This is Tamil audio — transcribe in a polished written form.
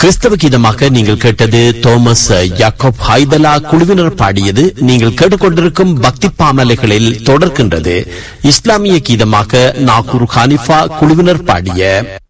கிறிஸ்தவ கீதமாக நீங்கள் கேட்டது தோமஸ் யாக்கோப் ஹைதலா குழுவினர் பாடியது. நீங்கள் கேட்டுக்கொண்டிருக்கும் பக்தி பாமலைகளில் தொடர்கின்றது இஸ்லாமிய கீதமாக நாகூர் ஹானிஃபா குழுவினர் பாடிய